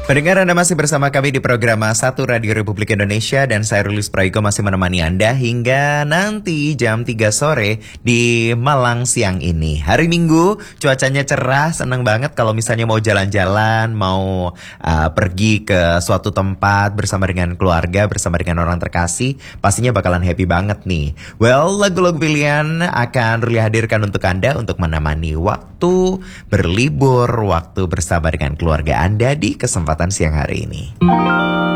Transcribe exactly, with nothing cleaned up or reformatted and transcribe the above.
Pendengar, Anda masih bersama kami di program satu Radio Republik Indonesia dan saya Rulis Praiko masih menemani Anda hingga nanti jam tiga sore di Malang siang ini. Hari Minggu, cuacanya cerah, senang banget kalau misalnya mau jalan-jalan, mau uh, pergi ke suatu tempat bersama dengan keluarga, bersama dengan orang terkasih, pastinya bakalan happy banget nih. Well, lagu-lagu pilihan akan Ruli hadirkan untuk Anda untuk menemani waktu berlibur, waktu bersama dengan keluarga Anda di kesempatan siang hari ini.